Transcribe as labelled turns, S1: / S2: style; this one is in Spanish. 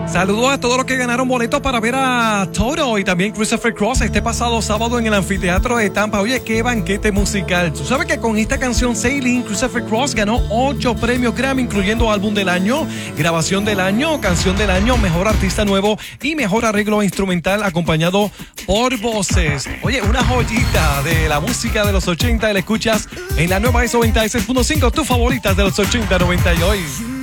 S1: Saludos a todos los que ganaron boletos para ver a Toto y también Christopher Cross este pasado sábado en el anfiteatro de Tampa. Oye, qué banquete musical. Tú sabes que con esta canción Sailing, Christopher Cross ganó 8 premios Grammy, incluyendo álbum del año, grabación del año, canción del año, mejor artista nuevo y mejor arreglo instrumental acompañado por voces. Oye, una joyita de la música de los 80, la escuchas en la nueva ESO 96.5, tus favoritas de los 80, 90 y hoy.